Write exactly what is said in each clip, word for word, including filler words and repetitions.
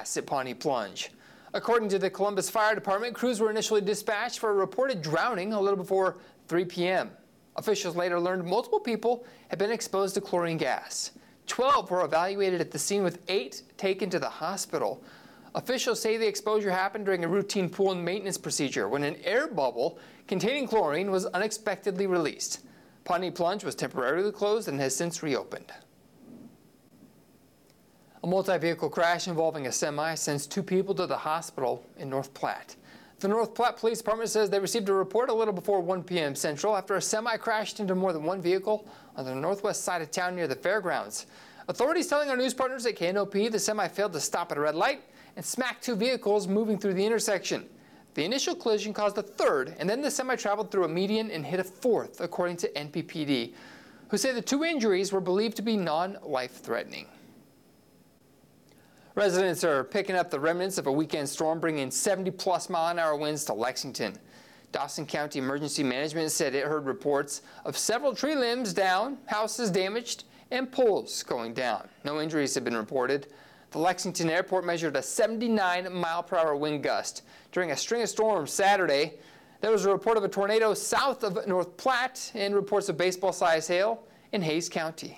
gas at Pawnee Plunge. According to the Columbus Fire Department, crews were initially dispatched for a reported drowning a little before three p m Officials later learned multiple people had been exposed to chlorine gas. twelve were evaluated at the scene, with eight taken to the hospital. Officials say the exposure happened during a routine pool and maintenance procedure when an air bubble containing chlorine was unexpectedly released. Pawnee Plunge was temporarily closed and has since reopened. A multi-vehicle crash involving a semi sends two people to the hospital in North Platte. The North Platte Police Department says they received a report a little before one p m Central after a semi crashed into more than one vehicle on the northwest side of town near the fairgrounds. Authorities telling our news partners at K N O P the semi failed to stop at a red light and smacked two vehicles moving through the intersection. The initial collision caused a third, and then the semi traveled through a median and hit a fourth, according to N P P D, who say the two injuries were believed to be non-life-threatening. Residents are picking up the remnants of a weekend storm bringing seventy plus mile an hour winds to Lexington. Dawson County Emergency Management said it heard reports of several tree limbs down, houses damaged, and poles going down. No injuries have been reported. The Lexington Airport measured a seventy-nine mile per hour wind gust during a string of storms Saturday. There was a report of a tornado south of North Platte and reports of baseball-sized hail in Hays County.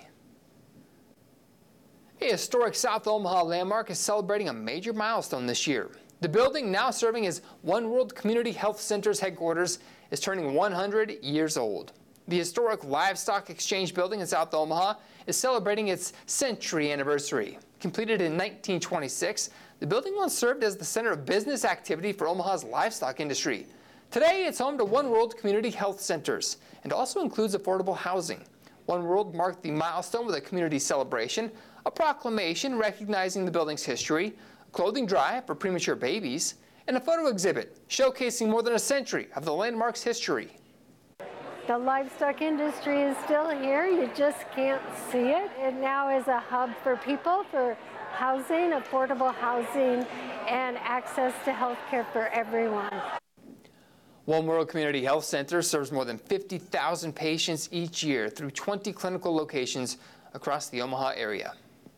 A historic South Omaha landmark is celebrating a major milestone this year. The building, now serving as One World Community Health Center's headquarters, is turning one hundred years old. The historic Livestock Exchange building in South Omaha is celebrating its century anniversary. Completed in nineteen twenty-six, the building once served as the center of business activity for Omaha's livestock industry. Today, it's home to One World Community Health Centers and also includes affordable housing. One World marked the milestone with a community celebration, a proclamation recognizing the building's history, a clothing drive for premature babies, and a photo exhibit showcasing more than a century of the landmark's history. The livestock industry is still here. You just can't see it. It now is a hub for people, for housing, affordable housing, and access to health care for everyone. One World Community Health Center serves more than fifty thousand patients each year through twenty clinical locations across the Omaha area.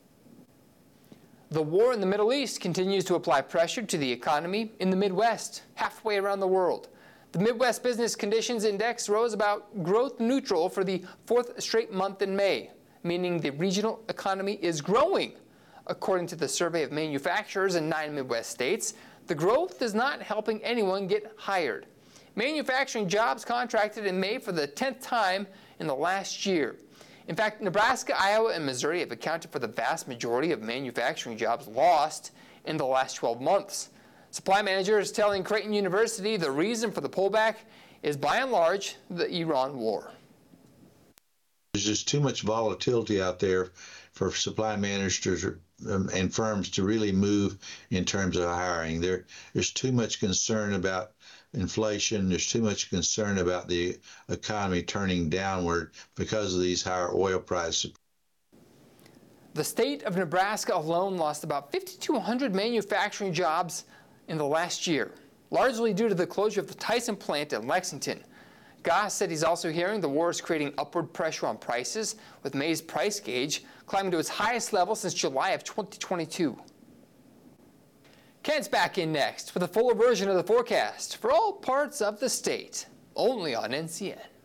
The war in the Middle East continues to apply pressure to the economy in the Midwest, halfway around the world. The Midwest Business Conditions Index rose about growth neutral for the fourth straight month in May, meaning the regional economy is growing. According to the survey of manufacturers in nine Midwest states, the growth is not helping anyone get hired. Manufacturing jobs contracted in May for the tenth time in the last year. In fact, Nebraska, Iowa, and Missouri have accounted for the vast majority of manufacturing jobs lost in the last twelve months. Supply managers telling Creighton University the reason for the pullback is, by and large, the Iran war. There's just too much volatility out there for supply managers and firms to really move in terms of hiring. There, there's too much concern about inflation. There's too much concern about the economy turning downward because of these higher oil prices. The state of Nebraska alone lost about five thousand two hundred manufacturing jobs in the last year, largely due to the closure of the Tyson plant in Lexington. Goss said he's also hearing the war is creating upward pressure on prices, with May's price gauge climbing to its highest level since July of twenty twenty-two. Kent's back in next with a fuller version of the forecast for all parts of the state, only on N C N.